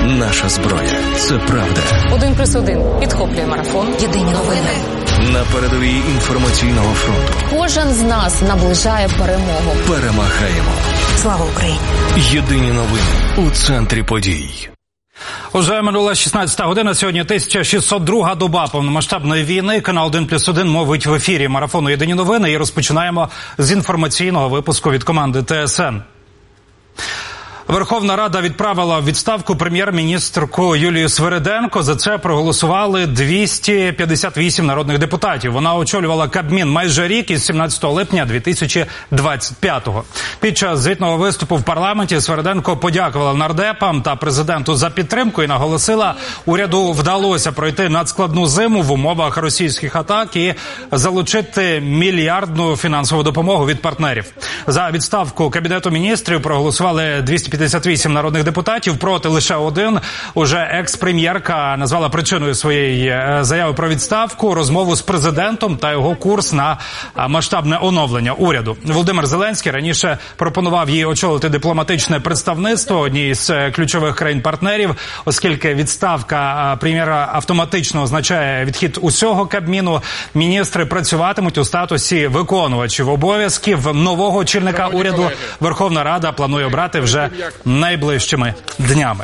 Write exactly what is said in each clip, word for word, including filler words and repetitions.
наша зброя. Це правда. Один плюс один підхоплює марафон. Єдині новини. На передовій інформаційного фронту. Кожен з нас наближає перемогу. Перемагаємо. Слава Україні! Єдині новини у центрі подій. Уже минула шістнадцята година, сьогодні тисяча шістсот друга доба повномасштабної війни. Канал один плюс один мовить в ефірі марафону «Єдині новини» і розпочинаємо з інформаційного випуску від команди Т С Н. Верховна Рада відправила в відставку прем'єр-міністрку Юлію Свириденко. За це проголосували двісті п'ятдесят вісім народних депутатів. Вона очолювала Кабмін майже рік із сімнадцятого липня дві тисячі двадцять п'ятого. Під час звітного виступу в парламенті Свириденко подякувала нардепам та президенту за підтримку і наголосила, уряду вдалося пройти надскладну зиму в умовах російських атак і залучити мільярдну фінансову допомогу від партнерів. За відставку Кабінету міністрів проголосували двісті п'ятдесят вісім народних депутатів, проти лише один. Уже екс-прем'єрка назвала причиною своєї заяви про відставку розмову з президентом та його курс на масштабне оновлення уряду. Володимир Зеленський раніше пропонував їй очолити дипломатичне представництво однієї з ключових країн-партнерів, оскільки відставка прем'єра автоматично означає відхід усього Кабміну. Міністри працюватимуть у статусі виконувачів обов'язків. Нового очільника уряду Верховна Рада планує обрати вже найближчими днями.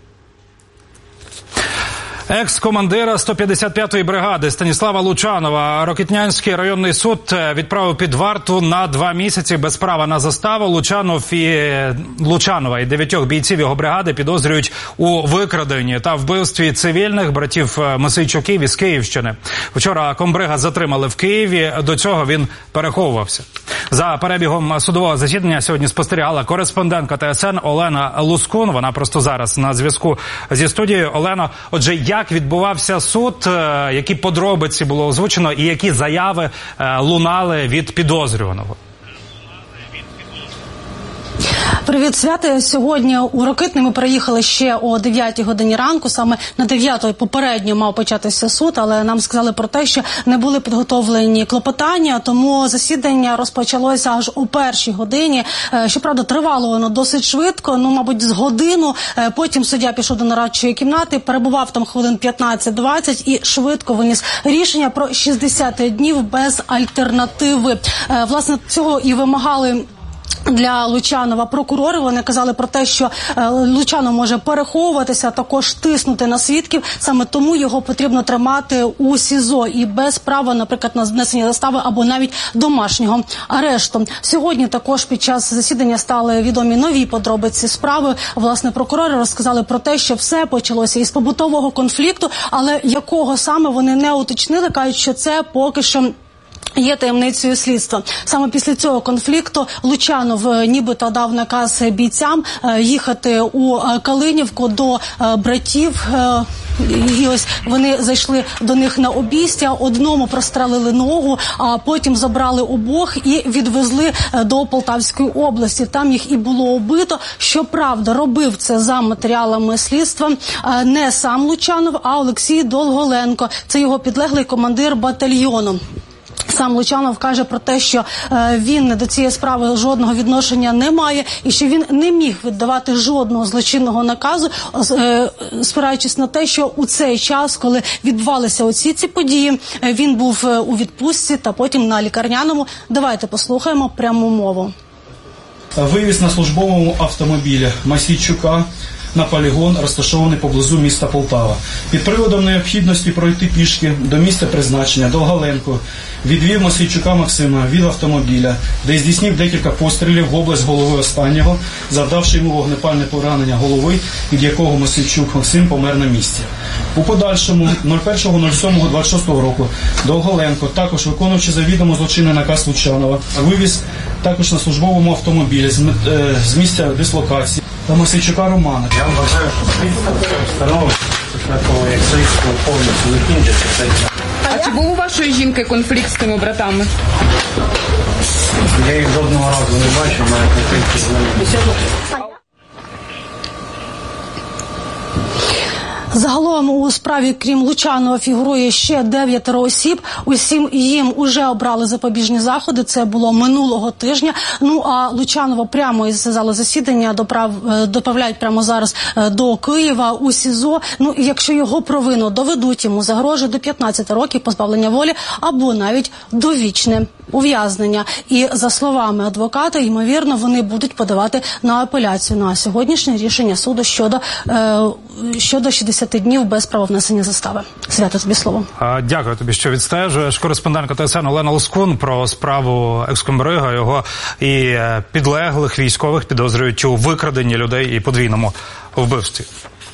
Екс-командира сто п'ятдесят п'ятої бригади Станіслава Лучанова Рокитнянський районний суд відправив під варту на два місяці без права на заставу. Лучанов і Лучанова і дев'ятьох бійців його бригади підозрюють у викраденні та вбивстві цивільних братів Мосійчуків із Київщини. Вчора комбрига затримали в Києві, до цього він переховувався. За перебігом судового засідання сьогодні спостерігала кореспондентка Т С Н Олена Лускун. Вона просто зараз на зв'язку зі студією. Олено, отже, як відбувався суд, які подробиці було озвучено і які заяви лунали від підозрюваного? Привіт, Свята. Сьогодні у Рокитне ми приїхали ще о дев'ятій годині ранку. Саме на дев'ятій попередньо мав початися суд, але нам сказали про те, що не були підготовлені клопотання, тому засідання розпочалося аж о першій годині. Щоправда, тривало воно досить швидко, ну, мабуть, з годину. Потім суддя пішов до нарадчої кімнати, перебував там хвилин п'ятнадцять-двадцять і швидко виніс рішення про шістдесят днів без альтернативи. Власне, цього і вимагали для Лучанова прокурори. Вони казали про те, що е, Лучанов може переховуватися, також тиснути на свідків. Саме тому його потрібно тримати у СІЗО і без права, наприклад, на внесення застави або навіть домашнього арешту. Сьогодні також під час засідання стали відомі нові подробиці справи. Власне, прокурори розказали про те, що все почалося із побутового конфлікту, але якого саме вони не уточнили, кажуть, що це поки що є таємницею слідства. Саме після цього конфлікту Лучанов нібито дав наказ бійцям їхати у Калинівку до братів. І ось вони зайшли до них на обійстя, одному прострелили ногу, а потім забрали обох і відвезли до Полтавської області. Там їх і було убито. Щоправда, робив це за матеріалами слідства не сам Лучанов, а Олексій Долголенко. Це його підлеглий командир батальйону. Сам Лучанов каже про те, що е, він до цієї справи жодного відношення не має і що він не міг віддавати жодного злочинного наказу, е, спираючись на те, що у цей час, коли відбувалися оці ці події, е, він був е, у відпустці та потім на лікарняному. Давайте послухаємо пряму мову. Вивіз на службовому автомобілі Мосійчука на полігон, розташований поблизу міста Полтава. Під приводом необхідності пройти пішки до місця призначення Долголенко відвів Мосійчука Максима від автомобіля, де здійснив декілька пострілів в область голови останнього, завдавши йому вогнепальне поранення голови, від якого Мосійчук Максим помер на місці. У подальшому першого сьомого двадцять шостого року Долголенко, також виконуючи завідомо злочинний наказ Лучанова, вивіз також на службовому автомобілі з місця дислокації та Мосійчука Романа. Я вважаю, що становище після того, як слідство повністю закінчиться. А чи був у вашої жінки конфлікт з тими братами? Я їх жодного разу не бачив, маю конфлікт з ними. Загалом у справі, крім Лучанова, фігурує ще дев'ятеро осіб. Усім їм уже обрали запобіжні заходи. Це було минулого тижня. Ну а Лучанова прямо із залу засідання доправ, доправляють прямо зараз до Києва у СІЗО. Ну і якщо його провину доведуть, йому загрожує до п'ятнадцяти років позбавлення волі або навіть довічне ув'язнення. І за словами адвоката, ймовірно, вони будуть подавати на апеляцію на сьогоднішнє рішення суду щодо е, щодо шістдесяти днів без права внесення застави. Свято, тобі слово. Дякую тобі, що відстежуєш. Кореспондентка ТСН Олена Лоскун про справу екскомбрига, його і підлеглих військових підозрюють у викраденні людей і подвійному вбивстві.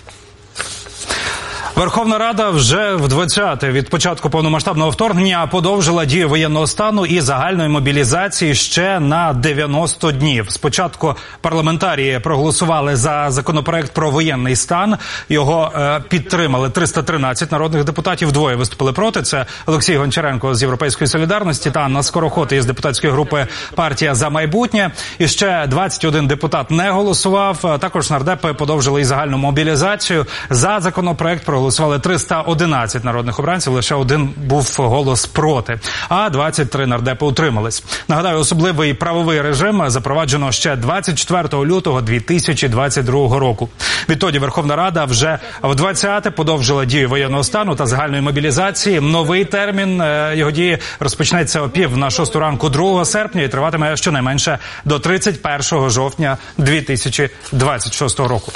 Верховна Рада вже в двадцяте від початку повномасштабного вторгнення подовжила дію воєнного стану і загальної мобілізації ще на дев'яносто днів. Спочатку парламентарії проголосували за законопроект про воєнний стан. Його е, підтримали триста тринадцять народних депутатів, двоє виступили проти. Це Олексій Гончаренко з Європейської солідарності та Анна Скороход із депутатської групи «Партія за майбутнє». І ще двадцять один депутат не голосував. Також нардепи подовжили і загальну мобілізацію. За законопроект проголосували Голосували триста одинадцять народних обранців, лише один був голос проти, а двадцять три нардепи утримались. Нагадаю, особливий правовий режим запроваджено ще двадцять четвертого лютого дві тисячі двадцять другого року. Відтоді Верховна Рада вже в двадцяте подовжила дію воєнного стану та загальної мобілізації. Новий термін його дії розпочнеться о пів на шосту ранку другого серпня і триватиме щонайменше до тридцять першого жовтня дві тисячі двадцять шостого року.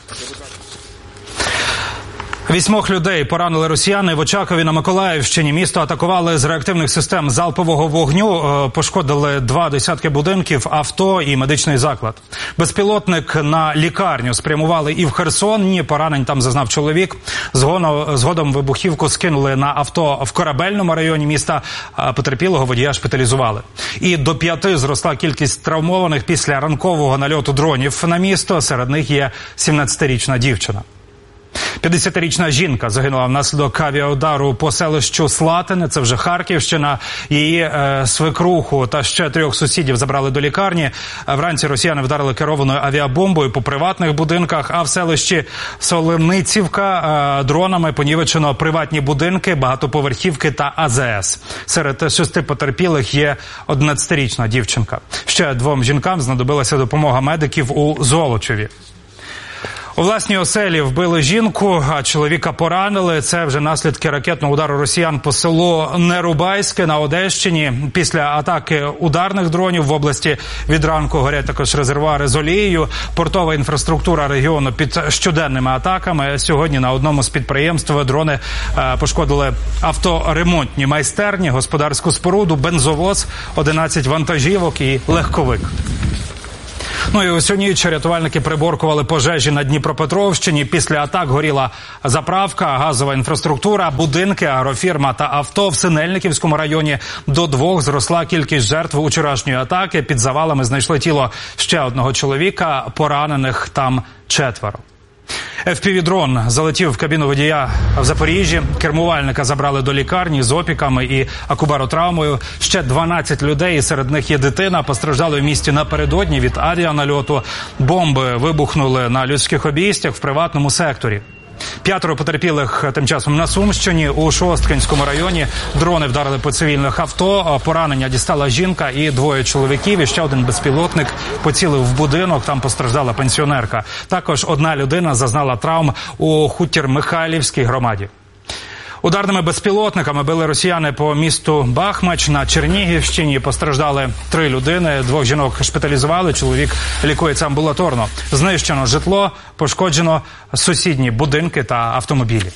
Вісьмох людей поранили росіяни в Очакові на Миколаївщині. Місто атакували з реактивних систем залпового вогню, пошкодили два десятки будинків, авто і медичний заклад. Безпілотник на лікарню спрямували і в Херсоні, поранень там зазнав чоловік. Згодом вибухівку скинули на авто в Корабельному районі міста, потерпілого водія шпиталізували. І до п'яти зросла кількість травмованих після ранкового нальоту дронів на місто, серед них є сімнадцятирічна дівчина. п'ятдесятирічна жінка загинула внаслідок авіаудару по селищу Слатине, це вже Харківщина. Її е, свекруху та ще трьох сусідів забрали до лікарні. Вранці росіяни вдарили керованою авіабомбою по приватних будинках, а в селищі Солоницівка е, дронами понівечено приватні будинки, багатоповерхівки та А З С. Серед шести потерпілих є одинадцятирічна дівчинка. Ще двом жінкам знадобилася допомога медиків у Золочеві. У власній оселі вбили жінку, а чоловіка поранили. Це вже наслідки ракетного удару росіян по селу Нерубайське на Одещині. Після атаки ударних дронів в області від ранку горять також резервуари з олією. Портова інфраструктура регіону під щоденними атаками. Сьогодні на одному з підприємств дрони пошкодили авторемонтні майстерні, господарську споруду, бензовоз, одинадцять вантажівок і легковик. Ну і усю ніч рятувальники приборкували пожежі на Дніпропетровщині. Після атак горіла заправка, газова інфраструктура, будинки, агрофірма та авто. В Синельниківському районі до двох зросла кількість жертв учорашньої атаки. Під завалами знайшли тіло ще одного чоловіка, поранених там четверо. еф пі ві-дрон залетів в кабіну водія в Запоріжжі. Кермувальника забрали до лікарні з опіками і акубаротравмою. Ще дванадцять людей, і серед них є дитина, постраждали в місті напередодні від авіанальоту. Бомби вибухнули на людських обійстях в приватному секторі. П'ятеро потерпілих тим часом на Сумщині. У Шосткинському районі дрони вдарили по цивільних авто. Поранення дістала жінка і двоє чоловіків. І ще один безпілотник поцілив в будинок. Там постраждала пенсіонерка. Також одна людина зазнала травм у Хутір-Михайлівській громаді. Ударними безпілотниками били росіяни по місту Бахмач на Чернігівщині. Постраждали три людини, двох жінок шпиталізували, чоловік лікується амбулаторно. Знищено житло, пошкоджено сусідні будинки та автомобілі.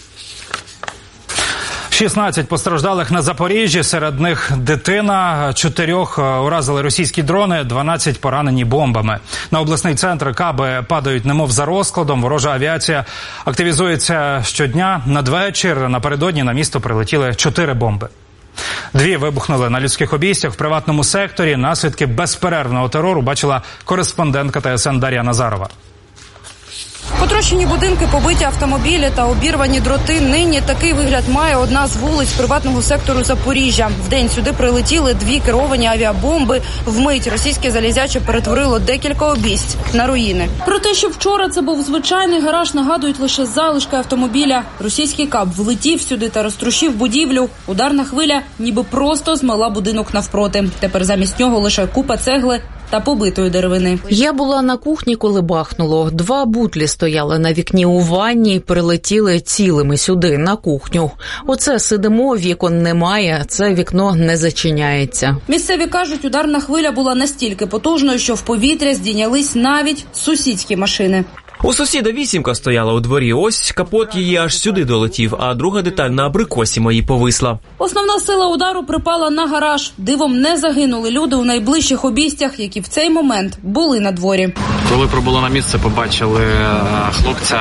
шістнадцять постраждалих на Запоріжжі, серед них дитина, чотирьох уразили російські дрони, дванадцять поранені бомбами. На обласний центр каби падають немов за розкладом, ворожа авіація активізується щодня. Надвечір напередодні на місто прилетіли чотири бомби. Дві вибухнули на людських обійстях в приватному секторі. Наслідки безперервного терору бачила кореспондентка Т С Н Дар'я Назарова. Потрощені будинки, побиті автомобілі та обірвані дроти. Нині такий вигляд має одна з вулиць приватного сектору Запоріжжя. Вдень сюди прилетіли дві керовані авіабомби. Вмить російське залізяче перетворило декілька обійсть на руїни. Про те, що вчора це був звичайний гараж, нагадують лише залишки автомобіля. Російський каб влетів сюди та розтрощив будівлю. Ударна хвиля ніби просто змила будинок навпроти. Тепер замість нього лише купа цегли та побитої деревини. Я була на кухні, коли бахнуло. Два бутлі стояли на вікні у ванні і прилетіли цілими сюди, на кухню. Оце сидимо, вікон немає, це вікно не зачиняється. Місцеві кажуть, ударна хвиля була настільки потужною, що в повітря здійнялись навіть сусідські машини. У сусіда вісімка стояла у дворі, ось капот її аж сюди долетів, а друга деталь на абрикосі моїй повисла. Основна сила удару припала на гараж. Дивом не загинули люди у найближчих обійстях, які в цей момент були на дворі. Коли прибули на місце, побачили хлопця,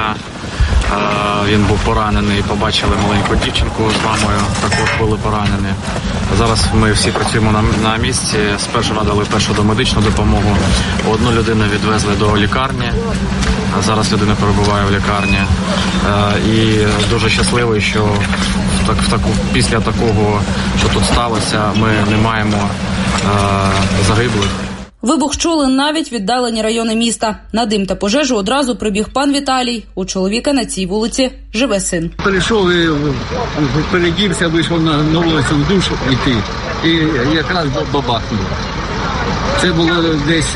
він був поранений, побачили маленьку дівчинку з мамою, також були поранені. Зараз ми всі працюємо на, на місці, спершу надали першу домедичну допомогу, одну людину відвезли до лікарні, зараз людина перебуває в лікарні. І дуже щасливий, що так, в таку, після такого, що тут сталося, ми не маємо загиблих. Вибух чули навіть віддалені райони міста. На дим та пожежу одразу прибіг пан Віталій. У чоловіка на цій вулиці живе син. Перейшов, передівся, вийшов на, на вулицю в душ йти. І якраз бабахнуло. Це було десь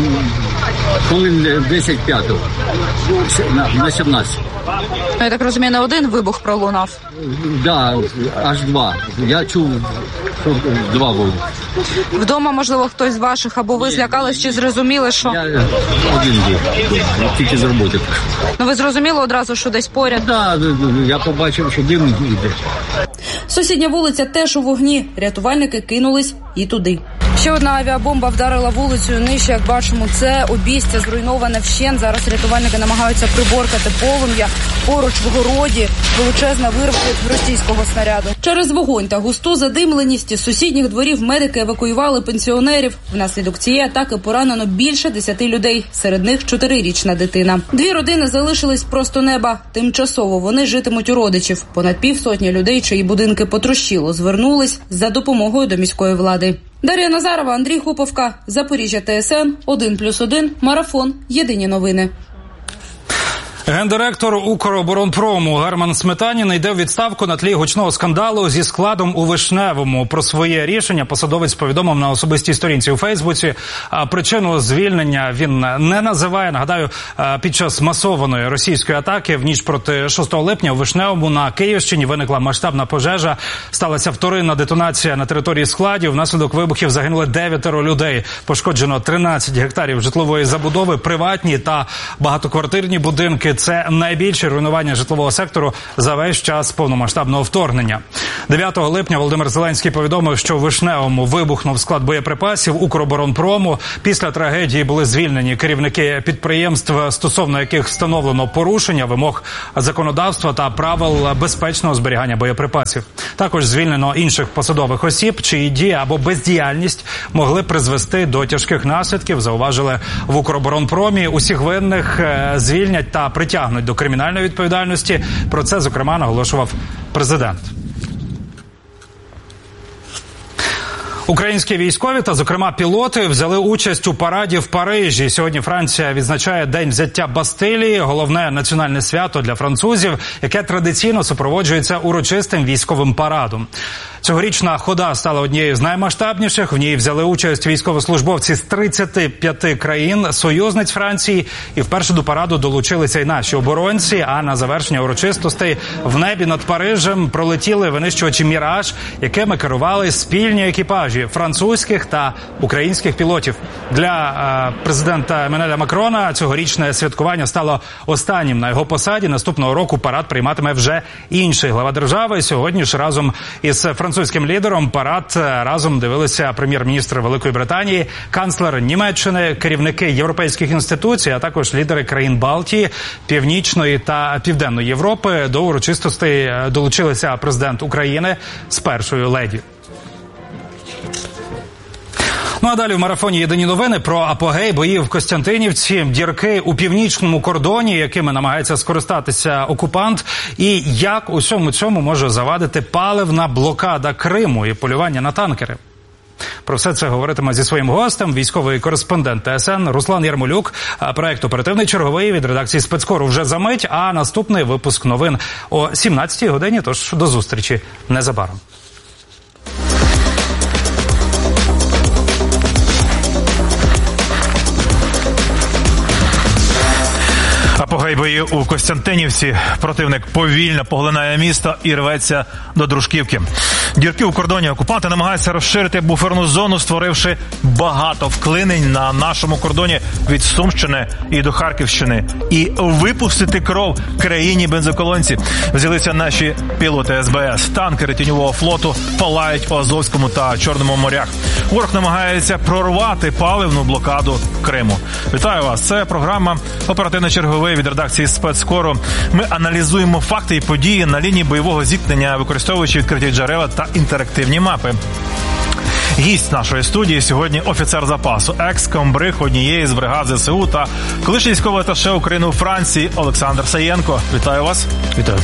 хвилин десять п'ятого на, на сімнадцять. Я так розумію, не один вибух пролунав? Так, да, аж два. Я чув, що два були. Вдома, можливо, хтось з ваших, або ви злякались, чи зрозуміли, що... Я один був, тільки з роботи. Ну ви зрозуміли одразу, що десь поряд? Так, да, я побачив, що дим йде. Сусідня вулиця теж у вогні. Рятувальники кинулись і туди. Ще одна авіабомба вдарила вулицею нижче, як бачимо, це обійстя зруйноване вщент. Зараз рятувальники намагаються приборкати полум'я. Поруч в городі величезна вирва від російського снаряду. Через вогонь та густу задимленість із сусідніх дворів медики евакуювали пенсіонерів. Внаслідок цієї атаки поранено більше десяти людей. Серед них чотирирічна дитина. Дві родини залишились просто неба. Тимчасово вони житимуть у родичів. Понад півсотні людей, чиї будинки потрощило, звернулись за допомогою до міської влади. Дар'я Назарова, Андрій Хуповка, Запоріжжя, ТСН, один плюс один, Марафон, Єдині новини. Гендиректор Укроборонпрому Герман Сметанін йде у відставку на тлі гучного скандалу зі складом у Вишневому. Про своє рішення посадовець повідомив на особистій сторінці у Фейсбуці. А причину звільнення він не називає. Нагадаю, під час масованої російської атаки в ніч проти шостого липня у Вишневому на Київщині виникла масштабна пожежа. Сталася вторинна детонація на території складів. Внаслідок вибухів загинули дев'ятеро людей. Пошкоджено тринадцять гектарів житлової забудови, приватні та багатоквартирні будинки. Це найбільше руйнування житлового сектору за весь час повномасштабного вторгнення. дев'ятого липня Володимир Зеленський повідомив, що в Вишневому вибухнув склад боєприпасів Укроборонпрому. Після трагедії були звільнені керівники підприємств, стосовно яких встановлено порушення вимог законодавства та правил безпечного зберігання боєприпасів. Також звільнено інших посадових осіб, чиї дії або бездіяльність могли призвести до тяжких наслідків, зауважили в Укроборонпромі. Усіх винних звільнять та притягнуть до кримінальної відповідальності. Про це, зокрема, наголошував президент. Українські військові та, зокрема, пілоти взяли участь у параді в Парижі. Сьогодні Франція відзначає День взяття Бастилії, головне національне свято для французів, яке традиційно супроводжується урочистим військовим парадом. Цьогорічна хода стала однією з наймасштабніших. В ній взяли участь військовослужбовці з тридцяти п'яти країн, союзниць Франції. І вперше до параду долучилися й наші оборонці. А на завершення урочистостей в небі над Парижем пролетіли винищувачі «Міраж», якими керували спільні екіпажі французьких та українських пілотів. Для е, президента Еммануеля Макрона цьогорічне святкування стало останнім на його посаді. Наступного року парад прийматиме вже інший глава держави. Сьогодні ж разом із французьким Французьким лідером парад разом дивилися прем'єр-міністр Великої Британії, канцлер Німеччини, керівники європейських інституцій, а також лідери країн Балтії, Північної та Південної Європи. До урочистостей долучилися президент України з першою леді. Ну а далі в марафоні «Єдині новини» про апогей боїв в Костянтинівці, дірки у північному кордоні, якими намагається скористатися окупант, і як усьому цьому може завадити паливна блокада Криму і полювання на танкери. Про все це говоритиме зі своїм гостем військовий кореспондент Т С Н Руслан Ярмолюк. Проект «Оперативний черговий» від редакції «Спецкору» вже за мить, а наступний випуск новин о сімнадцятій годині, тож до зустрічі незабаром. Апогей боїв у Костянтинівці. Противник повільно поглинає місто і рветься до Дружківки. Дірки у кордоні. Окупанти намагаються розширити буферну зону, створивши багато вклинень на нашому кордоні від Сумщини і до Харківщини. І випустити кров країні бензоколонці взялися наші пілоти С Б С. Танкери тіньового флоту палають у Азовському та Чорному морях. Ворог намагається прорвати паливну блокаду Криму. Вітаю вас. Це програма «Оперативний черговий» від редакції «Спецкору». Ми аналізуємо факти і події на лінії бойового зіткнення, використовуючи відкриті джерела та інтерактивні мапи. Гість нашої студії сьогодні офіцер запасу, екс-комбриг однієї з бригад Зе Се У та колишній військовий аташе України у Франції Олександр Саєнко. Вітаю вас. Вітаю.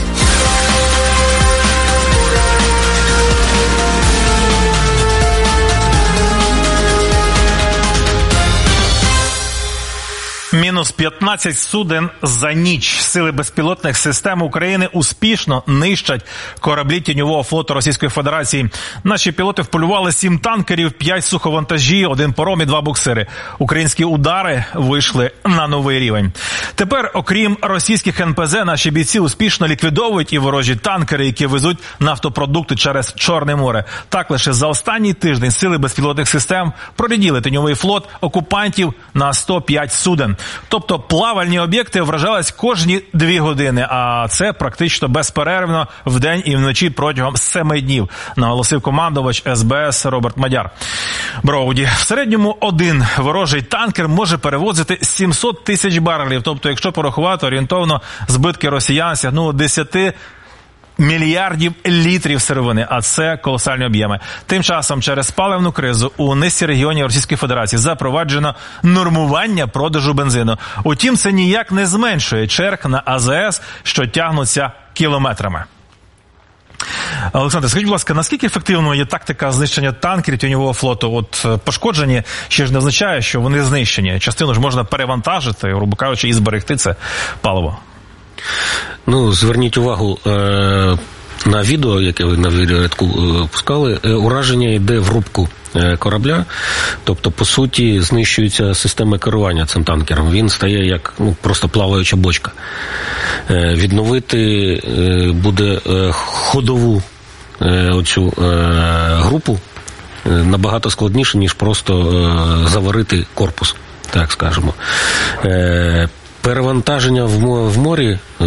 Мінус п'ятнадцять суден за ніч. Сили безпілотних систем України успішно нищать кораблі тіньового флоту Російської Федерації. Наші пілоти вполювали сім танкерів, п'ять суховантажі, один паром і два буксири. Українські удари вийшли на новий рівень. Тепер, окрім російських Ен Пе Зе, наші бійці успішно ліквідовують і ворожі танкери, які везуть нафтопродукти через Чорне море. Так, лише за останній тиждень сили безпілотних систем проряділи тіньовий флот окупантів на сто п'ять суден. Тобто плавальні об'єкти вражались кожні дві години, а це практично безперервно вдень і вночі протягом семи днів, наголосив командувач С Б С Роберт Мадяр. Броуді. В середньому один ворожий танкер може перевозити сімсот тисяч барелів, тобто якщо порахувати, орієнтовно збитки росіян сягнули десять мільярдів літрів сировини, а це колосальні об'єми. Тим часом через паливну кризу у низці регіонів Російської Федерації запроваджено нормування продажу бензину. Утім, це ніяк не зменшує черг на А Зе С, що тягнуться кілометрами. Олександр, скажіть, будь ласка, наскільки ефективною є тактика знищення танкерів тіньового флоту? От пошкоджені ще ж не означає, що вони знищені. Частину ж можна перевантажити, грубо кажучи, і зберегти це паливо. Ну, зверніть увагу е, на відео, яке ви на відеорядку е, пускали. Е, ураження йде в рубку е, корабля, тобто, по суті, знищується система керування цим танкером. Він стає як ну, просто плаваюча бочка. Е, відновити е, буде е, ходову е, оцю е, групу е, набагато складніше, ніж просто е, заварити корпус, так скажемо. Е, Перевантаження в морі е,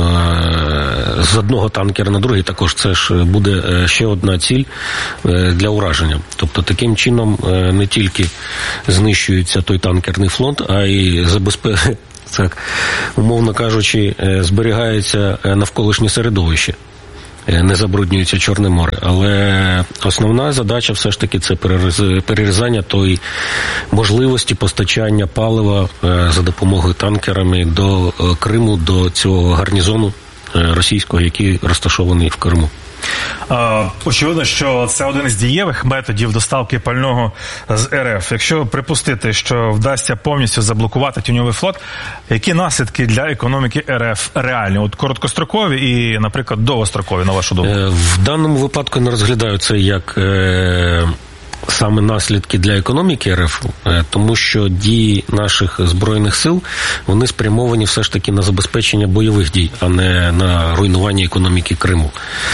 з одного танкера на другий також це ж буде ще одна ціль е, для ураження. Тобто таким чином е, не тільки знищується той танкерний флот, а й забезпечує, так, умовно кажучи, е, зберігається навколишнє середовище. Не забруднюється Чорне море. Але основна задача все ж таки це перерізання тої можливості постачання палива за допомогою танкерами до Криму, до цього гарнізону російського, який розташований в Криму. Очевидно, що це один із дієвих методів доставки пального з Ер Еф. Якщо припустити, що вдасться повністю заблокувати тіньовий флот, які наслідки для економіки Ер Еф реальні? От короткострокові і, наприклад, довгострокові, на вашу думку? В даному випадку не розглядаю це як е, саме наслідки для економіки Ер Еф, тому що дії наших Збройних сил, вони спрямовані все ж таки на забезпечення бойових дій, а не на руйнування економіки Криму.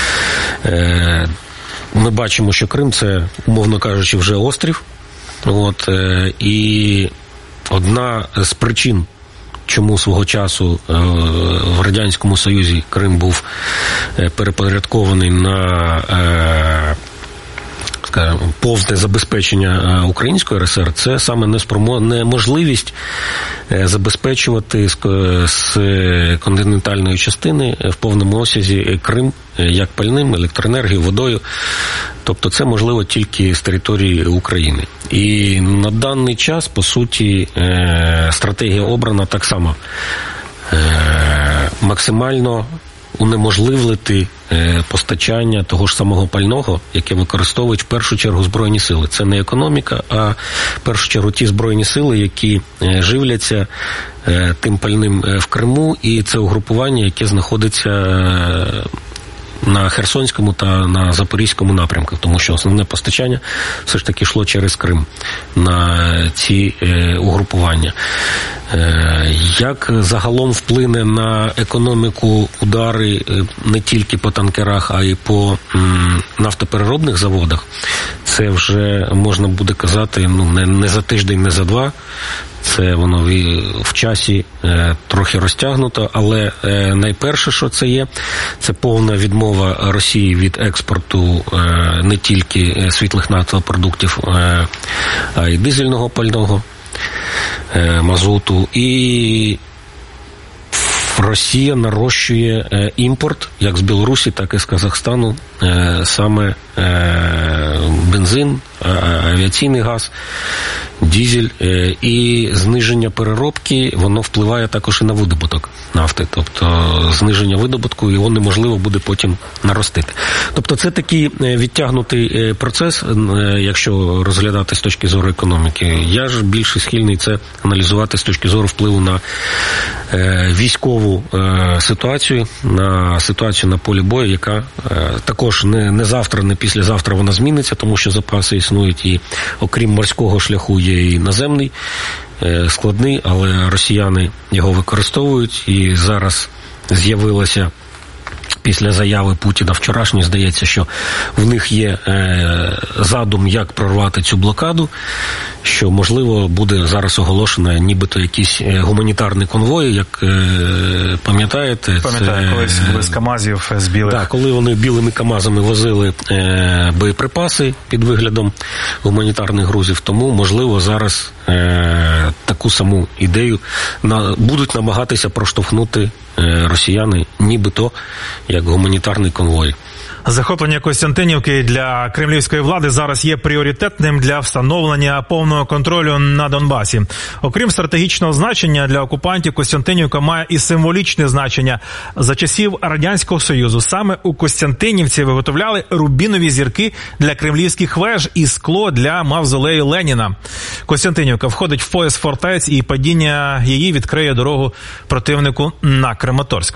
Ми бачимо, що Крим – це, умовно кажучи, вже острів. От, і одна з причин, чому свого часу в Радянському Союзі Крим був перепорядкований на скажімо, повне забезпечення Української РСР, це саме неспромо... неможливість забезпечувати з, з континентальної частини в повному обсязі Крим як пальним, електроенергією, водою. Тобто це можливо тільки з території України. І на даний час, по суті, стратегія обрана так само. Максимально унеможливити постачання того ж самого пального, яке використовують в першу чергу Збройні сили. Це не економіка, а в першу чергу ті Збройні сили, які живляться тим пальним в Криму, і це угрупування, яке знаходиться на Херсонському та на Запорізькому напрямках, тому що основне постачання все ж таки йшло через Крим на ці е, угрупування. Е, як загалом вплине на економіку удари не тільки по танкерах, а й по м, нафтопереробних заводах, це вже можна буде казати ну, не, не за тиждень, не за два. Це воно в часі е, трохи розтягнуто, але е, найперше, що це є, це повна відмова Росії від експорту е, не тільки світлих нафтопродуктів, е, а й дизельного пального, е, мазуту. І Росія нарощує е, імпорт, як з Білорусі, так і з Казахстану, е, саме е, бензин, авіаційний газ, дизель, е, і зниження переробки, воно впливає також і на видобуток нафти. Тобто зниження видобутку, його неможливо буде потім наростити. Тобто це такий відтягнутий процес, якщо розглядати з точки зору економіки. Я ж більше схильний це аналізувати з точки зору впливу на е, військову е, ситуацію, на ситуацію на полі бою, яка е, також не, не завтра, не післязавтра вона зміниться, тому що запаси існують і окрім морського шляху є і наземний, е, складний, але росіяни його використовують, і зараз з'явилося після заяви Путіна вчорашньої, здається, що в них є е, задум, як прорвати цю блокаду, що, можливо, буде зараз оголошено нібито якісь гуманітарні конвої, як е, пам'ятаєте. Пам'ятаю, це, колись були з КАМАЗів, з білих. Так, коли вони білими КАМАЗами возили е, боєприпаси під виглядом гуманітарних грузів, тому, можливо, зараз е, таку саму ідею на, будуть намагатися проштовхнути е, росіяни, нібито як гуманітарний конвой. Захоплення Костянтинівки для кремлівської влади зараз є пріоритетним для встановлення повного контролю на Донбасі. Окрім стратегічного значення для окупантів, Костянтинівка має і символічне значення. За часів Радянського Союзу саме у Костянтинівці виготовляли рубінові зірки для кремлівських веж і скло для мавзолею Леніна. Костянтинівка входить в пояс фортець, і падіння її відкриє дорогу противнику на Краматорськ.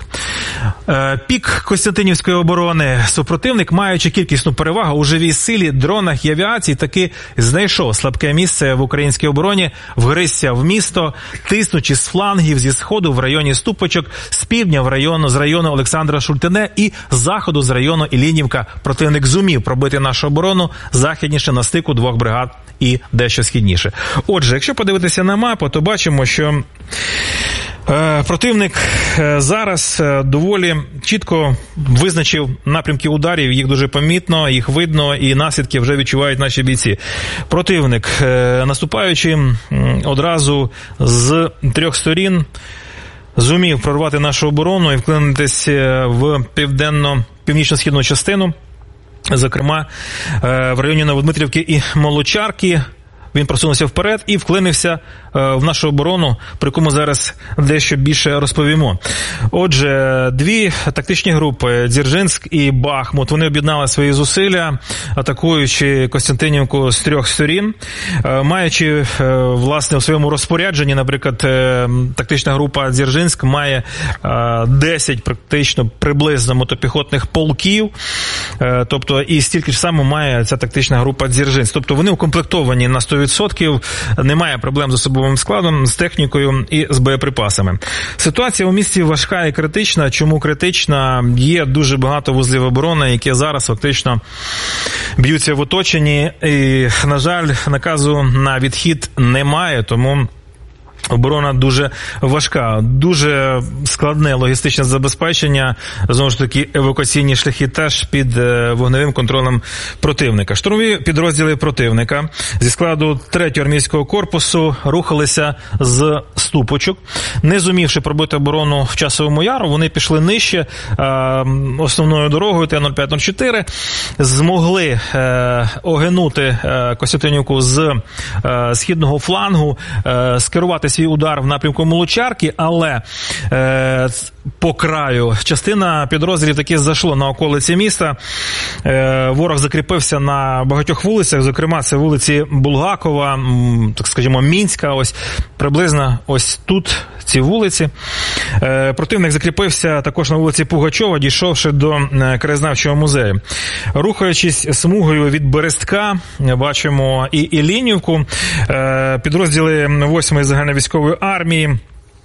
Пік Костянтинівської оборони. Супротивник, маючи кількісну перевагу у живій силі, дронах і авіації, таки знайшов слабке місце в українській обороні, вгризся в місто, тиснучи з флангів, зі сходу в районі Ступочок, з півдня в району, з району Олександра Шультине і з заходу з району Іллінівка. Противник зумів пробити нашу оборону західніше на стику двох бригад і дещо східніше. Отже, якщо подивитися на мапу, то бачимо, що противник зараз доволі чітко визначив напрямки ударів, їх дуже помітно, їх видно, і наслідки вже відчувають наші бійці. Противник, наступаючи одразу з трьох сторін, зумів прорвати нашу оборону і вклинитися в південно-північно-східну частину, зокрема в районі Новодмитрівки і Молочарки. Він просунувся вперед і вклинився в нашу оборону, про яку ми зараз дещо більше розповімо. Отже, дві тактичні групи, Дзержинськ і Бахмут, вони об'єднали свої зусилля, атакуючи Костянтинівку з трьох сторін, маючи, власне, у своєму розпорядженні, наприклад, тактична група Дзержинськ має десять практично приблизно мотопіхотних полків, тобто і стільки ж само має ця тактична група Дзержинськ. Тобто вони укомплектовані на сто відсотків, немає проблем з особовим складом, з технікою і з боєприпасами. Ситуація у місті важка і критична. Чому критична? Є дуже багато вузлів оборони, які зараз фактично б'ються в оточенні, і, на жаль, наказу на відхід немає, тому Оборона дуже важка, дуже складне логістичне забезпечення, знову ж таки евакуаційні шляхи теж під вогневим контролем противника. Штурмові підрозділи противника зі складу третього армійського корпусу рухалися з Ступочок. Не зумівши пробити оборону в Часовому Яру, вони пішли нижче основною дорогою Т нуль п'ять нуль чотири, змогли огинути Костянтинівку з східного флангу, скерувати свій удар в напрямку Молочарки, але е, по краю частина підрозділів таки зайшло на околиці міста. Е, ворог закріпився на багатьох вулицях, зокрема це вулиці Булгакова, так скажімо, Мінська, ось приблизно ось тут ці вулиці. Е, противник закріпився також на вулиці Пугачова, дійшовши до краєзнавчого музею. Рухаючись смугою від Берестка, бачимо і Іллінівку, е, підрозділи восьмої загальновійськової армії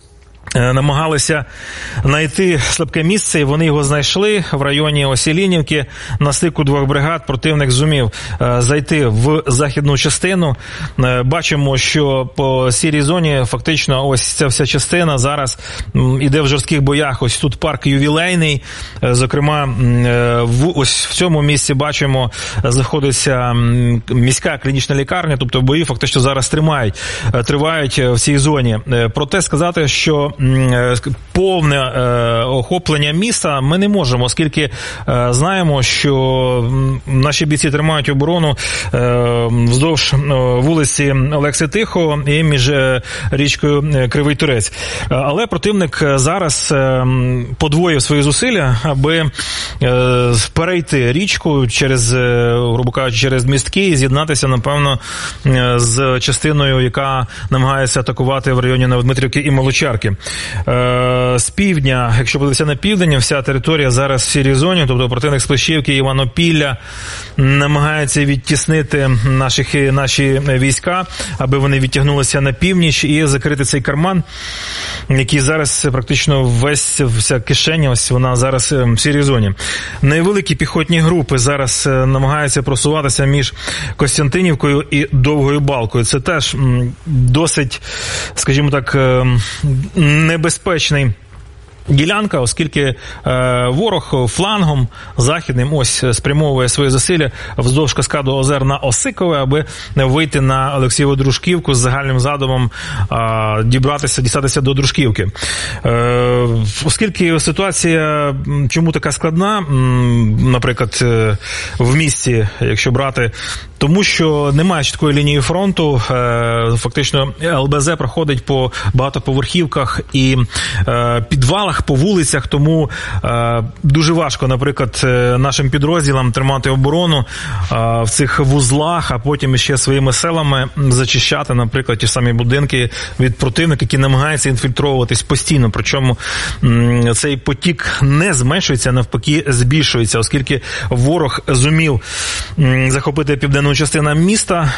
намагалися знайти слабке місце, і вони його знайшли в районі Осілінівки. На стику двох бригад противник зумів зайти в західну частину. Бачимо, що по сірій зоні фактично ось ця вся частина зараз іде в жорстких боях. Ось тут парк Ювілейний. Зокрема, в, ось в цьому місці бачимо, знаходиться міська клінічна лікарня, тобто бої фактично зараз тримають, тривають в цій зоні. Проте сказати, що повне е, охоплення міста ми не можемо, оскільки е, знаємо, що наші бійці тримають оборону е, вздовж е, вулиці Олекси Тихого і між е, річкою Кривий Турець. Але противник зараз е, подвоїв свої зусилля, аби е, перейти річку через, е, грубо кажучи, через містки і з'єднатися, напевно, е, з частиною, яка намагається атакувати в районі Новодмитрівки і Молочарки. З півдня, якщо подивитися на південь, вся територія зараз в сірій зоні, тобто противник з Плещівки, Іванопілля намагається відтіснити наших, наші війська, аби вони відтягнулися на північ і закрити цей карман, який зараз практично весь, вся кишеня, ось вона зараз в сірій зоні. Невеликі піхотні групи зараз намагаються просуватися між Костянтинівкою і Довгою Балкою. Це теж досить, скажімо так, небезпечний ділянка, оскільки е, ворог флангом західним ось спрямовує свої зусилля вздовж каскаду озер на Осикове, аби вийти на Олексієву Дружківку з загальним задумом е, дібратися, дістатися до Дружківки. Е, оскільки ситуація чому така складна, наприклад, в місті, якщо брати, тому що немає чіткої лінії фронту, фактично Л Б З проходить по багатоповерхівках і підвалах, по вулицях, тому дуже важко, наприклад, нашим підрозділам тримати оборону в цих вузлах, а потім ще своїми селами зачищати, наприклад, ті самі будинки від противника, які намагаються інфільтровуватись постійно, причому цей потік не зменшується, навпаки збільшується, оскільки ворог зумів захопити південну частину міста,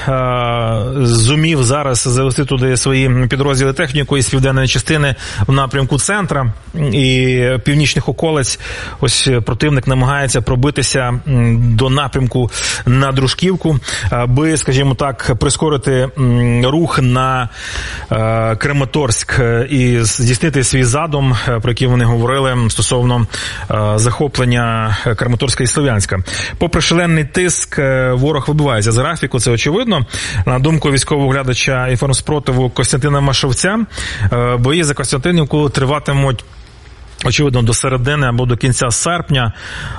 зумів зараз завести туди свої підрозділи техніку із південної частини в напрямку центра і північних околиць. Ось противник намагається пробитися до напрямку на Дружківку, аби, скажімо так, прискорити рух на Краматорськ і здійснити свій задум, про який вони говорили стосовно захоплення Краматорська і Слов'янська. Попри шалений тиск, ворог вибивається з графіку, це очевидно. На думку військового оглядача інформспротиву Костянтина Машовця, бої за Костянтинівку триватимуть очевидно до середини або до кінця серпня.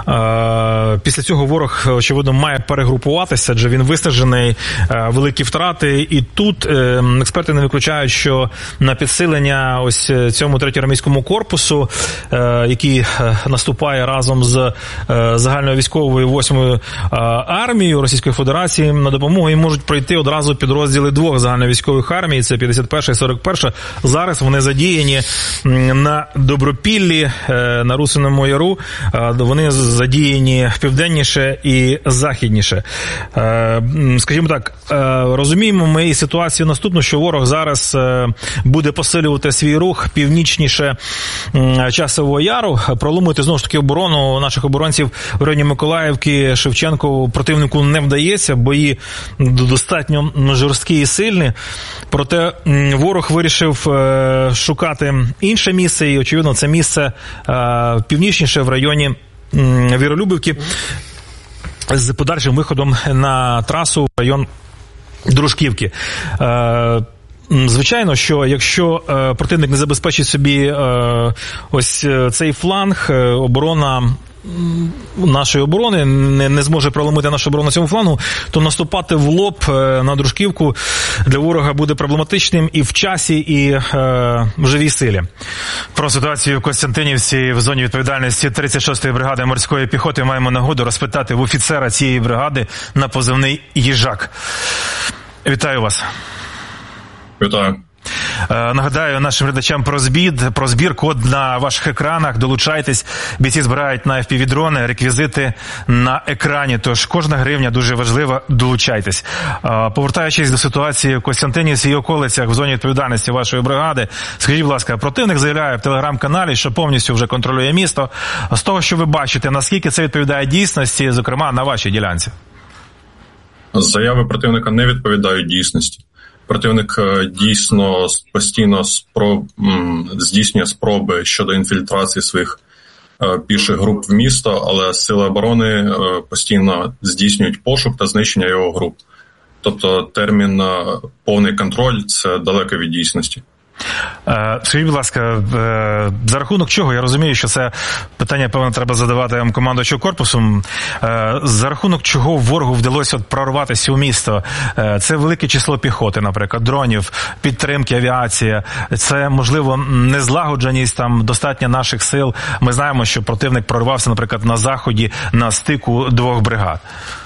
Після цього ворог, очевидно, має перегрупуватися, адже він виснажений, великі втрати. І тут експерти не виключають, що на підсилення ось цьому третьому армійському корпусу, який наступає разом з загальною військовою восьмою армією Російської Федерації, на допомогу їм можуть прийти одразу підрозділи двох загальновійськових армій, це п'ятдесят перша і сорок перша. Зараз вони задіяні на Добропіллі, цілі на Русиному Яру, вони задіяні південніше і західніше. Скажімо так, розуміємо ми і ситуацію наступну, що ворог зараз буде посилювати свій рух північніше Часового Яру, проломити знову ж таки оборону наших оборонців в районі Миколаївки, Шевченко противнику не вдається, бої достатньо жорсткі і сильні, проте ворог вирішив шукати інше місце, і, очевидно, це місце північніше в районі Віролюбівки з подальшим виходом на трасу в район Дружківки. Звичайно, що якщо противник не забезпечить собі ось цей фланг, оборона нашої оборони не, не зможе проломити нашу оборону на цьому флангу, то наступати в лоб на Дружківку для ворога буде проблематичним і в часі, і е, в живій силі. Про ситуацію в Костянтинівці в зоні відповідальності тридцять шостої бригади морської піхоти маємо нагоду розпитати в офіцера цієї бригади на позивний «Їжак». Вітаю вас. Вітаю. Нагадаю нашим глядачам про збір, про збір, код на ваших екранах, долучайтесь, бійці збирають на еф пі ві-дрони, реквізити на екрані, тож кожна гривня дуже важлива, долучайтесь. Повертаючись до ситуації в Костянтинівці і околицях в зоні відповідальності вашої бригади, скажіть, будь ласка, противник заявляє в телеграм-каналі, що повністю вже контролює місто. З того, що ви бачите, наскільки це відповідає дійсності, зокрема на вашій ділянці? Заяви противника не відповідають дійсності. Противник дійсно постійно спроб, здійснює спроби щодо інфільтрації своїх піших груп в місто, але сили оборони постійно здійснюють пошук та знищення його груп. Тобто термін «повний контроль» – це далеко від дійсності. Скажіть, будь ласка, за рахунок чого, я розумію, що це питання, певно, треба задавати вам командуючим корпусом, за рахунок чого ворогу вдалося прорватися у місто? Це велике число піхоти, наприклад, дронів, підтримки, авіація, це, можливо, незлагодженість, там, достатньо наших сил. Ми знаємо, що противник прорвався, наприклад, на заході, на стику двох бригад.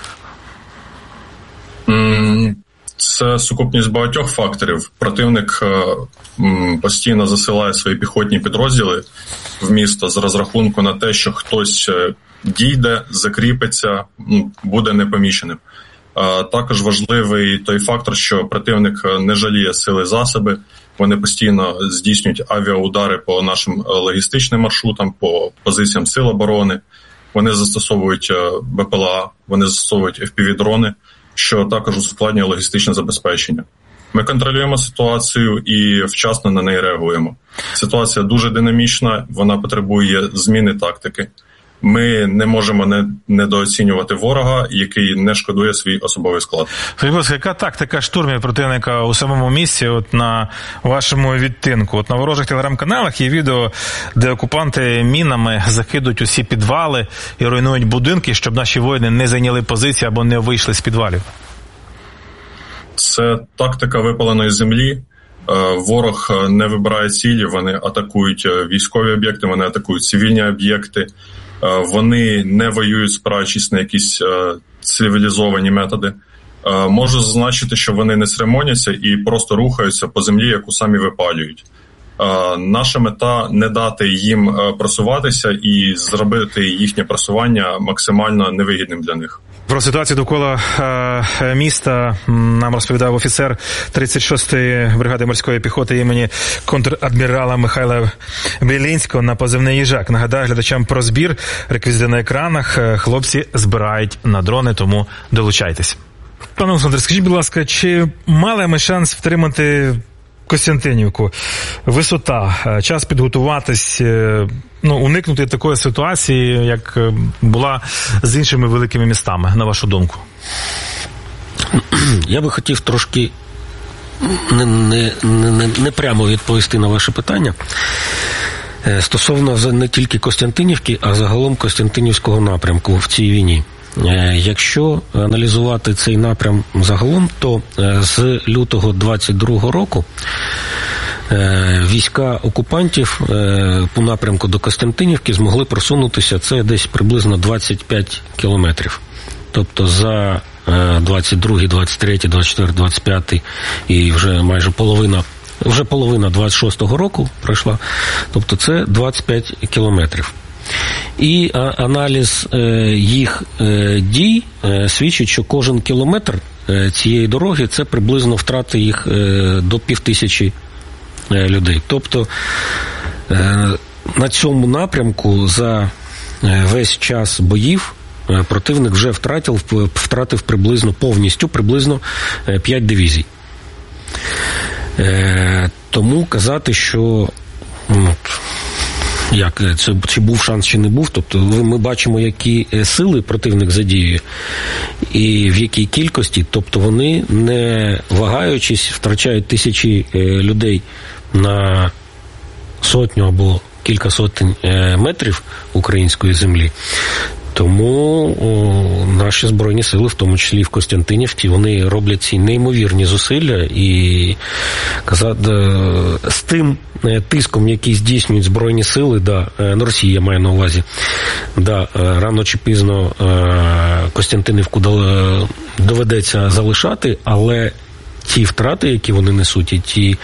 Mm. Це сукупність багатьох факторів. Противник постійно засилає свої піхотні підрозділи в місто з розрахунку на те, що хтось дійде, закріпиться, буде непоміченим. Також важливий той фактор, що противник не жаліє сили засоби, вони постійно здійснюють авіаудари по нашим логістичним маршрутам, по позиціям сил оборони, вони застосовують бе пе ел а, вони застосовують еф пі ві-дрони, що також ускладнює логістичне забезпечення. Ми контролюємо ситуацію і вчасно на неї реагуємо. Ситуація дуже динамічна, вона потребує зміни тактики. Ми не можемо не, недооцінювати ворога, який не шкодує свій особовий склад. Скажіть, яка тактика штурмів противника у самому місці, от на вашому відтинку? От на ворожих телеграм-каналах є відео, де окупанти мінами закидують усі підвали і руйнують будинки, щоб наші воїни не зайняли позиції або не вийшли з підвалів. Це тактика випаленої землі. Ворог не вибирає цілі, вони атакують військові об'єкти, вони атакують цивільні об'єкти. Вони не воюють, спираючись на якісь цивілізовані методи. Можу зазначити, що вони не церемоняться і просто рухаються по землі, яку самі випалюють. Наша мета – не дати їм просуватися і зробити їхнє просування максимально невигідним для них. Про ситуацію довкола е, міста нам розповідав офіцер тридцять шостої бригади морської піхоти імені контр-адмірала Михайла Білінського на позивний «Їжак». Нагадаю глядачам про збір, реквізити на екранах, хлопці збирають на дрони, тому долучайтесь. Пане Олександре, скажіть, будь ласка, чи мали ми шанс втримати Костянтинівку? Висота, час підготуватись, ну, уникнути такої ситуації, як була з іншими великими містами, на вашу думку? Я би хотів трошки не, не, не, не прямо відповісти на ваше питання. Стосовно не тільки Костянтинівки, а загалом Костянтинівського напрямку в цій війні. Якщо аналізувати цей напрям загалом, то з лютого двадцять другого року війська окупантів по напрямку до Костянтинівки змогли просунутися, це десь приблизно двадцять п'ять кілометрів. Тобто за двадцять другий, двадцять третій, двадцять четвертий, двадцять п'ятий і вже майже половина вже половина двадцять шостого року пройшла, тобто це двадцять п'ять кілометрів. І а, аналіз е, їх е, дій е, свідчить, що кожен кілометр е, цієї дороги – це приблизно втрати їх е, до півтисячі е, людей. Тобто е, на цьому напрямку за е, весь час боїв е, противник вже втратив, втратив приблизно повністю приблизно е, п'ять дивізій. Е, тому казати, що ну, як це, чи був шанс, чи не був, тобто ми бачимо, які сили противник задіює і в якій кількості, тобто вони, не вагаючись, втрачають тисячі людей на сотню або кілька сотень метрів української землі. Тому о, наші Збройні сили, в тому числі і в Костянтинівці, вони роблять ці неймовірні зусилля і казати, з тим тиском, який здійснюють Збройні сили, да, ну, Росія має на увазі, да, рано чи пізно Костянтинівку доведеться залишати, але ті втрати, які вони несуть, і ті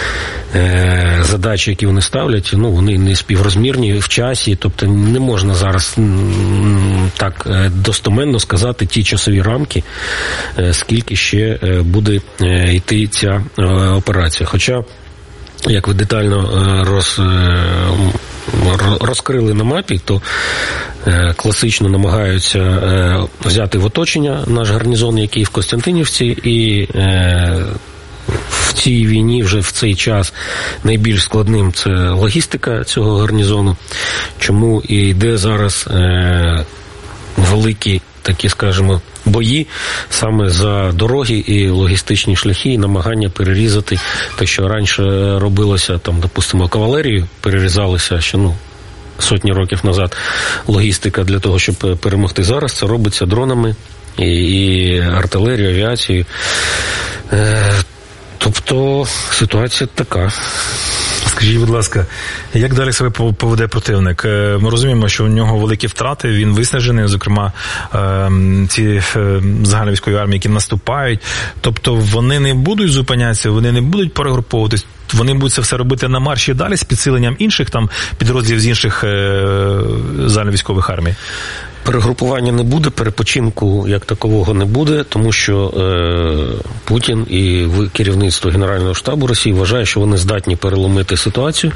е, задачі, які вони ставлять, ну, вони не співрозмірні в часі, тобто не можна зараз м, так достоменно сказати ті часові рамки, е, скільки ще е, буде е, йти ця е, операція. Хоча, як ви детально е, роз, е, розкрили на мапі, то е, класично намагаються е, взяти в оточення наш гарнізон, який в Костянтинівці, і е, в цій війні вже в цей час найбільш складним це логістика цього гарнізону, чому і йде зараз е, великі такі, скажімо, бої саме за дороги і логістичні шляхи, і намагання перерізати те, що раніше робилося, там, допустимо, кавалерію, перерізалися ще, ну, сотні років назад логістика для того, щоб перемогти. Зараз це робиться дронами і, і артилерією, авіацією. Е, тобто ситуація така. Скажіть, будь ласка, як далі себе поведе противник? Ми розуміємо, що у нього великі втрати, він виснажений, зокрема, ці загальновійськові армії, які наступають. Тобто вони не будуть зупинятися, вони не будуть перегруповуватись, вони будуть це все робити на марші далі з підсиленням інших там підрозділів з інших загальновійськових армій? Перегрупування не буде, перепочинку як такового не буде, тому що е, Путін і керівництво Генерального штабу Росії вважає, що вони здатні переломити ситуацію,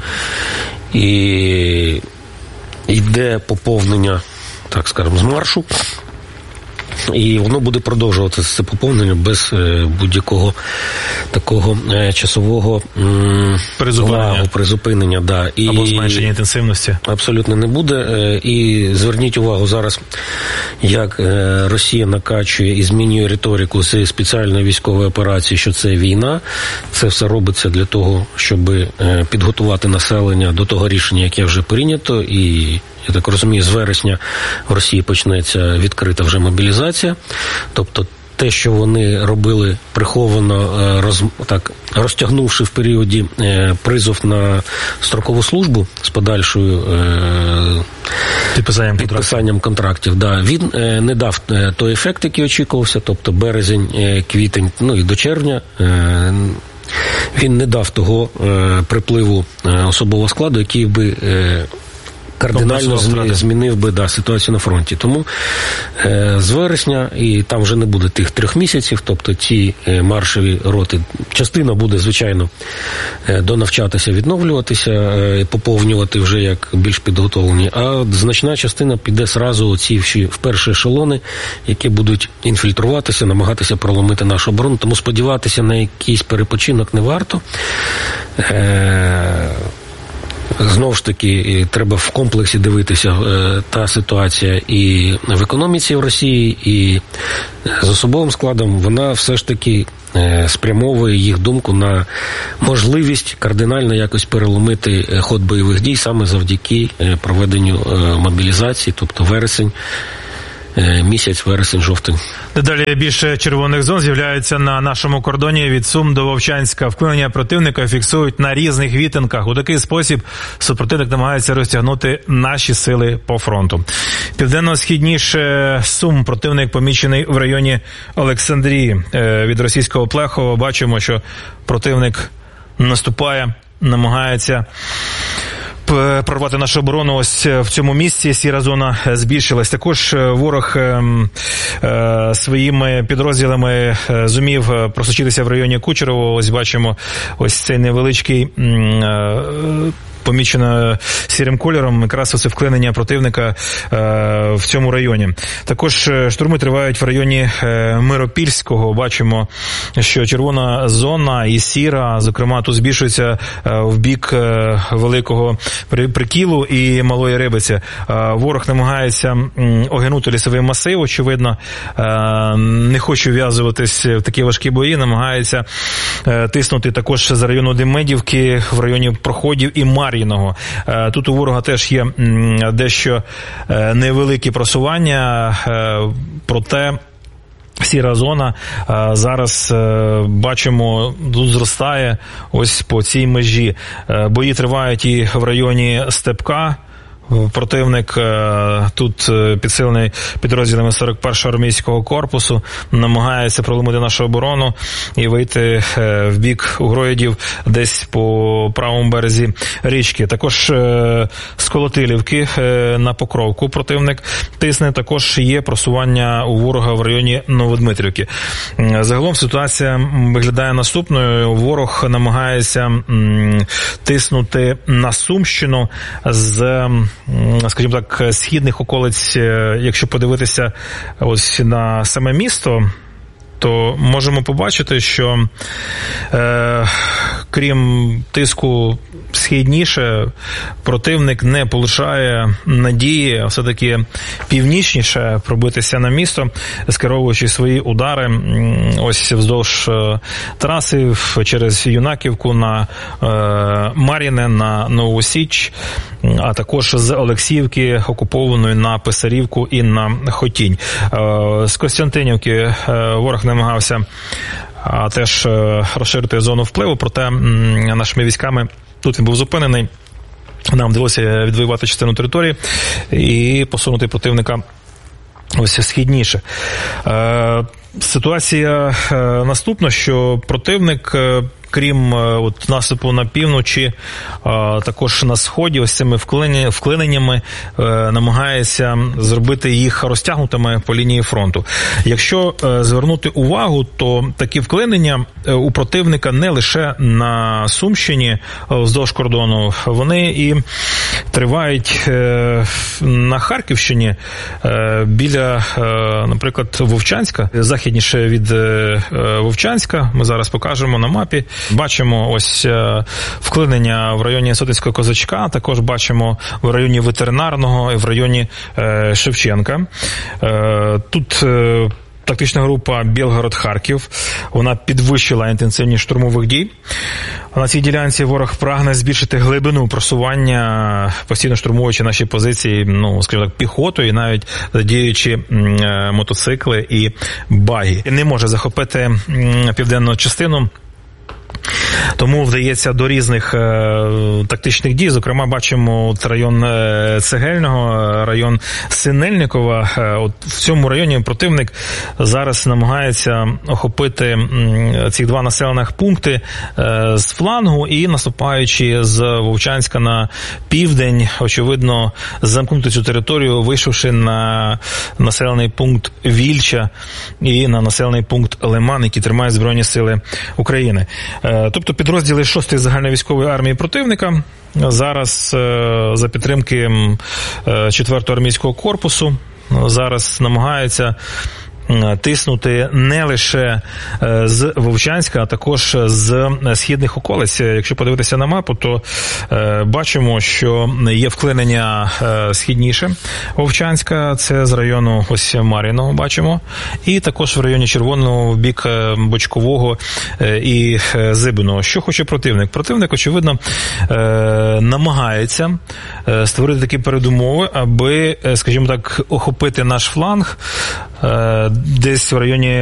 і йде поповнення, так скажемо, з маршу, і воно буде продовжуватися, це поповнення, без е, будь-якого такого е, часового м, призупинення, призупинення да. І, або зменшення інтенсивності. Абсолютно не буде. Е, і зверніть увагу зараз, як е, Росія накачує і змінює риторику з спеціальної військової операції, що це війна. Це все робиться для того, щоб е, підготувати населення до того рішення, яке вже прийнято, і я так розумію, з вересня в Росії почнеться відкрита вже мобілізація. Тобто те, що вони робили приховано, роз, так, розтягнувши в періоді е, призов на строкову службу з подальшою е, підписанням, підписанням контрактів, да, він е, не дав е, той ефект, який очікувався, тобто березень, е, квітень, ну і до червня, е, він не дав того е, припливу е, особового складу, який би е, кардинально змінив би да, ситуацію на фронті. Тому е, з вересня, і там вже не буде тих трьох місяців, тобто ці е, маршові роти, частина буде, звичайно, е, донавчатися, відновлюватися, е, поповнювати вже як більш підготовлені, а значна частина піде зразу ці всі в перші ешелони, які будуть інфільтруватися, намагатися проломити нашу оборону. Тому сподіватися на якийсь перепочинок не варто. Е, Знову ж таки, треба в комплексі дивитися е, та ситуація і в економіці в Росії, і з особовим складом, вона все ж таки е, спрямовує їх думку на можливість кардинально якось переломити ход бойових дій саме завдяки е, проведенню е, мобілізації, тобто вересень, місяць, вересень-жовтень. Дедалі більше червоних зон з'являються на нашому кордоні від Сум до Вовчанська. Вклинення противника фіксують на різних відтинках. У такий спосіб супротивник намагається розтягнути наші сили по фронту. Південно-східніше Сум противник помічений в районі Олександрії. Від російського Плехова бачимо, що противник наступає, намагається прорвати нашу оборону. Ось в цьому місці сіра зона збільшилась. Також ворог е, е, своїми підрозділами зумів просочитися в районі Кучерово. Ось бачимо ось цей невеличкий е, помічено сірим кольором, якраз оце вклинення противника е, в цьому районі. Також штурми тривають в районі е, Миропільського. Бачимо, що червона зона і сіра, зокрема, тут збільшується е, в бік е, великого Прикілу і Малої Рибиці. Е, ворог намагається м, огинути лісовий масив, очевидно, е, не хоче вв'язуватись в такі важкі бої, намагається е, тиснути також за району Демидівки, в районі Проходів і Мар'їного. Тут у ворога теж є дещо невеликі просування, проте сіра зона зараз, бачимо, тут зростає ось по цій межі. Бої тривають і в районі Степка. Противник тут підсилений підрозділами сорок першого армійського корпусу, намагається проломити нашу оборону і вийти в бік угроїдів десь по правому березі річки. Також з Колотилівки на Покровку противник тисне, також є просування у ворога в районі Новодмитрівки. Загалом ситуація виглядає наступною. Ворог намагається тиснути на Сумщину з, скажімо так, східних околиць. Якщо подивитися ось на саме місто, то можемо побачити, що е, крім тиску східніше, противник не полишає надії все-таки північніше пробитися на місто, скеровуючи свої удари ось вздовж траси через Юнаківку на е, Мар'їне, на Нову Січ, а також з Олексіївки окупованої на Писарівку і на Хотінь. Е, з Костянтинівки е, ворог намагався а теж розширити зону впливу, проте нашими військами тут він був зупинений. Нам вдалося відвоювати частину території і посунути противника ось східніше. Е, ситуація е, наступна, що противник, е, крім от наступу на півночі, також на сході, ось цими вклиненнями намагається зробити їх розтягнутими по лінії фронту. Якщо звернути увагу, то такі вклинення у противника не лише на Сумщині вздовж кордону, вони і тривають на Харківщині біля, наприклад, Вовчанська, західніше від Вовчанська, ми зараз покажемо на мапі. Бачимо ось вклинення в районі Сотинського Козачка, також бачимо в районі Ветеринарного і в районі Шевченка. Тут тактична група Білгород-Харків, вона підвищила інтенсивність штурмових дій. На цій ділянці ворог прагне збільшити глибину просування, постійно штурмуючи наші позиції, ну, скажімо так, піхотою, і навіть задіючи мотоцикли і баги. Не може захопити південну частину, тому вдається до різних е, тактичних дій. Зокрема, бачимо от район е, Цегельного, район Синельникова. Е, от в цьому районі противник зараз намагається охопити м, ці два населених пункти е, з флангу і, наступаючи з Вовчанська на південь, очевидно, замкнути цю територію, вийшовши на населений пункт Вільча і на населений пункт Лиман, які тримають Збройні Сили України. Е, тобто підрозділи шостої загальновійськової армії противника зараз за підтримки четвертого армійського корпусу зараз намагаються тиснути не лише з Вовчанська, а також з східних околиць. Якщо подивитися на мапу, то бачимо, що є вклинення східніше Вовчанська, це з району ось Мар'їного бачимо, і також в районі Червоного в бік Бочкового і Зибиного. Що хоче противник? Противник, очевидно, намагається створити такі передумови, аби, скажімо так, охопити наш фланг десь в районі